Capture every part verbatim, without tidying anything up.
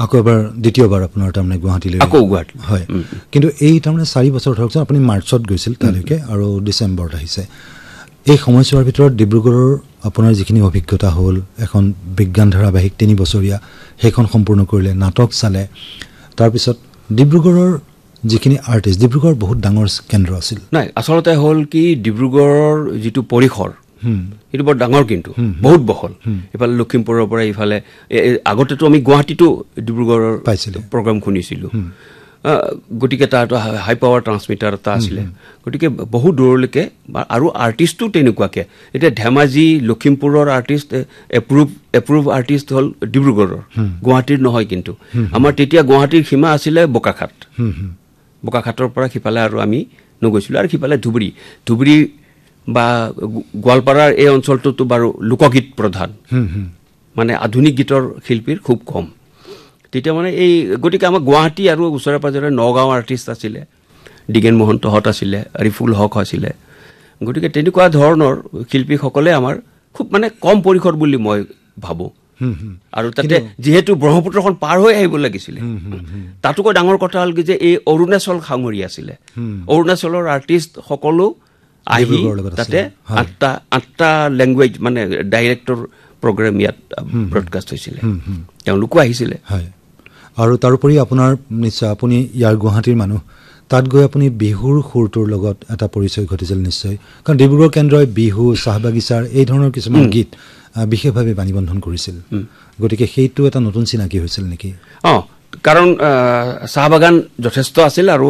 আকৌ এবাৰ দ্বিতীয়বাৰ আপোনাৰ তাৰমানে গুৱাহাটীলৈ আকৌ গুৱাহাটী হয় কিন্তু এই তাৰমানে চাৰি বছৰ ধৰকচোন আপুনি মাৰ্চত গৈছিল তালৈকে আৰু ডিচেম্বৰত আহিছে এই সময়ছোৱাৰ ভিতৰত ডিব্ৰুগড়ৰ আপোনাৰ যিখিনি অভিজ্ঞতা হ'ল এখন বিজ্ঞান ধাৰাবাহিক তিনি বছৰীয়া সেইখন সম্পূৰ্ণ কৰিলে নাটক চালে তাৰপিছত ডিব্ৰুগড়ৰ যিখিনি আৰ্টিষ্ট ডিব্ৰুগড় বহুত ডাঙৰ কেন্দ্ৰ আছিল নাই আচলতে হ'ল কি ডিব্ৰুগড়ৰ যিটো পৰিসৰ সেইটো বৰ ডাঙৰ কিন্তু বহুত বহল ইফালে লখিমপুৰৰ পৰা ইফালে আগতেতো আমি গুৱাহাটীতো ডিব্ৰুগড়ৰ পাইছিলোঁ প্ৰগ্ৰাম শুনিছিলোঁ গতিকে তাত হাই পাৱাৰ ট্ৰান্সমিটাৰ এটা আছিলে গতিকে বহু দূৰলৈকে আৰু আৰ্টিষ্টো তেনেকুৱাকৈ এতিয়া ধেমাজি লখিমপুৰৰ আৰ্টিষ্ট এপ্ৰুভ এপ্ৰুভ আৰ্টিষ্ট হ'ল ডিব্ৰুগড়ৰ গুৱাহাটীৰ নহয় কিন্তু আমাৰ তেতিয়া গুৱাহাটীৰ সীমা আছিলে বোকাখাট বোকাখাটৰ পৰা সিফালে আৰু আমি নগৈছিলোঁ আৰু সিফালে ধুবুৰী ধুবুৰী বা গোৱালপাৰাৰ এই অঞ্চলটোতো বাৰু লোকগীত প্ৰধান মানে আধুনিক গীতৰ শিল্পীৰ খুব কম তেতিয়া মানে এই গতিকে আমাৰ গুৱাহাটী আৰু ওচৰে পাজৰে নগাঁও আৰ্টিষ্ট আছিলে ডিগেন মহন্তহঁত আছিলে ৰিফুল হক আছিলে গতিকে তেনেকুৱা ধৰণৰ শিল্পীসকলে আমাৰ খুব মানে কম পৰিসৰ বুলি মই ভাবোঁ আৰু তাতে যিহেতু ব্ৰহ্মপুত্ৰখন পাৰ হৈ আহিব লাগিছিলে তাতোকৈ ডাঙৰ কথা হ'ল কি যে এই অৰুণাচল সাঙুৰি আছিলে অৰুণাচলৰ আৰ্টিষ্ট সকলো আহি তাতে আঠটা আঠটা লেংগুৱেজ মানে ডাইৰেক্টৰ প্ৰগ্ৰেম ইয়াত ব্ৰডকাষ্ট হৈছিলে তেওঁলোকো আহিছিলে হয় আৰু তাৰোপৰি আপোনাৰ নিশ্চয় আপুনি ইয়াৰ গুৱাহাটীৰ মানুহ তাত গৈ আপুনি বিহুৰ সুৰটোৰ লগত এটা পৰিচয় ঘটিছিল নিশ্চয় কাৰণ ডিব্ৰুগড় কেন্দ্ৰই বিহু চাহ বাগিচাৰ এই ধৰণৰ কিছুমান গীত বিশেষভাৱে বাণীবন্ধন কৰিছিল গতিকে সেইটো এটা নতুন চিনাকি হৈছিল নেকি অঁ কাৰণ চাহ বাগান যথেষ্ট আছিল আৰু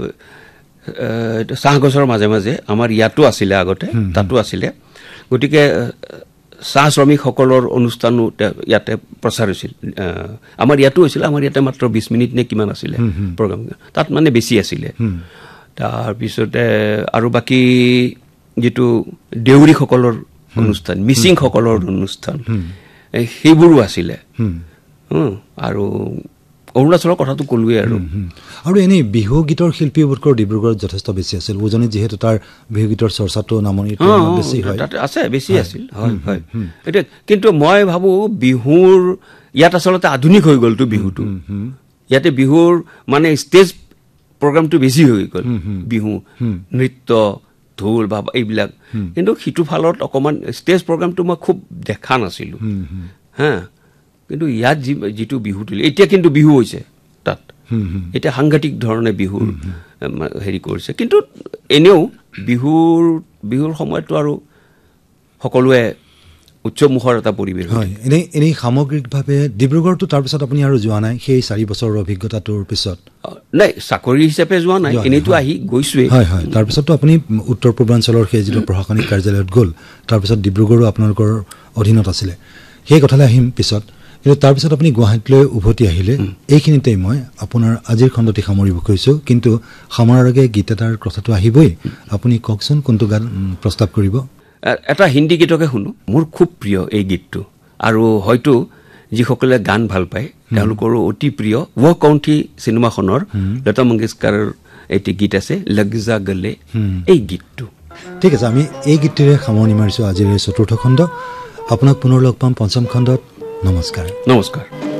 চাহ গছৰ মাজে মাজে আমাৰ ইয়াতো আছিলে আগতে তাতো আছিলে গতিকে চাহ শ্ৰমিকসকলৰ অনুষ্ঠানো ইয়াতে প্ৰচাৰ হৈছিল আমাৰ ইয়াতো হৈছিলে আমাৰ ইয়াতে মাত্ৰ বিছ মিনিট নে কিমান আছিলে প্ৰগ্ৰাম তাত মানে বেছি আছিলে তাৰপিছতে আৰু বাকী যিটো দেউৰীসকলৰ অনুষ্ঠান মিচিংসকলৰ অনুষ্ঠান সেইবোৰো আছিলে আৰু অৰুণাচলৰ কথাটো ক'লোৱে আৰু আৰু এনেই বিহু গীতৰ শিল্পীবোৰতকৈ ডিব্ৰুগড়ত যথেষ্ট বেছি আছিল উজনিত যিহেতু তাৰ বিহু গীতৰ চৰ্চাটো নামনিত বেছি হয় তাতে আছে বেছি আছিল হয় হয় এতিয়া কিন্তু মই ভাবোঁ বিহুৰ ইয়াত আচলতে আধুনিক হৈ গ'লতো বিহুটো ইয়াতে বিহুৰ মানে ষ্টেজ প্ৰগ্ৰামটো বেছি হৈ গ'ল বিহু নৃত্য ঢোল বা এইবিলাক কিন্তু সিটো ফালত অকণমান ষ্টেজ প্ৰগ্ৰামটো মই খুব দেখা নাছিলোঁ হা কিন্তু ইয়াত যি যিটো বিহু দিলে এতিয়া কিন্তু বিহু হৈছে তাত এতিয়া সাংঘাতিক ধৰণে বিহুৰ হেৰি কৰিছে কিন্তু এনেও বিহুৰ বিহুৰ সময়তো আৰু সকলোৱে উৎসৱমুখৰ এটা পৰিৱেশ হয় এনেই এনেই সামগ্ৰিকভাৱে ডিব্ৰুগড়তো তাৰপিছত আপুনি আৰু যোৱা নাই সেই চাৰি বছৰৰ অভিজ্ঞতাটোৰ পিছত নাই চাকৰি হিচাপে যোৱা নাই এনেইতো আহি গৈছোৱেই হয় হয় তাৰপিছতো আপুনি উত্তৰ পূৰ্বাঞ্চলৰ সেই যিটো প্ৰশাসনিক কাৰ্যালয়ত গ'ল তাৰপিছত ডিব্ৰুগড়ো আপোনালোকৰ অধীনত আছিলে সেই কথালৈ আহিম পিছত কিন্তু তাৰপিছত আপুনি গুৱাহাটীলৈ উভতি আহিলে এইখিনিতেই মই আপোনাৰ আজিৰ খণ্ডটি সামৰিব খুজিছোঁ কিন্তু সামৰাৰ আগে গীত এটাৰ কথাটো আহিবই আপুনি কওকচোন কোনটো গান প্ৰস্তাৱ কৰিব এটা হিন্দী গীতকে শুনো মোৰ খুব প্ৰিয় এই গীতটো আৰু হয়তো যিসকলে গান ভাল পায় তেওঁলোকৰো অতি প্ৰিয় ৱ কৌণ্ঠি চিনেমাখনৰ লতা মংগেশকাৰৰ এটি গীত আছে লগ যা গলে এই গীতটো ঠিক আছে আমি এই গীতটিৰে সামৰণি মাৰিছোঁ আজিৰ এই চতুৰ্থ খণ্ড আপোনাক পুনৰ লগ পাম পঞ্চম খণ্ডত নমস্কাৰ নমস্কাৰ